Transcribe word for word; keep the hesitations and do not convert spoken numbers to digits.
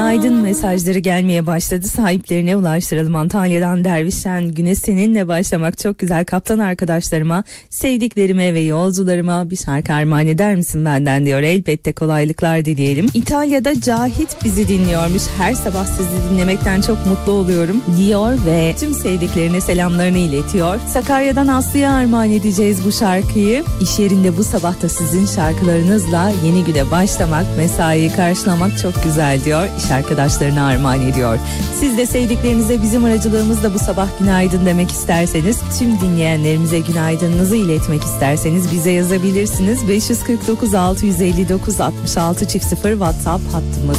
günaydın mesajları gelmeye başladı. Sahiplerine ulaştıralım. Antalya'dan Dervişen güne seninle başlamak çok güzel. Kaptan arkadaşlarıma, sevdiklerime ve yolcularıma bir şarkı armağan eder misin benden diyor. Elbette, kolaylıklar dileyelim. İtalya'da Cahit bizi dinliyormuş. Her sabah sizi dinlemekten çok mutlu oluyorum diyor ve tüm sevdiklerine selamlarını iletiyor. Sakarya'dan Aslı'ya armağan edeceğiz bu şarkıyı. İş yerinde bu sabah da sizin şarkılarınızla yeni güne başlamak, mesaiyi karşılamak çok güzel diyor. İş arkadaşlarına armağan ediyor. Siz de sevdiklerinize bizim aracılığımızla bu sabah günaydın demek isterseniz, tüm dinleyenlerimize günaydınınızı iletmek isterseniz bize yazabilirsiniz. beş yüz kırk dokuz altı yüz elli dokuz altmış altı sıfır WhatsApp hattımız.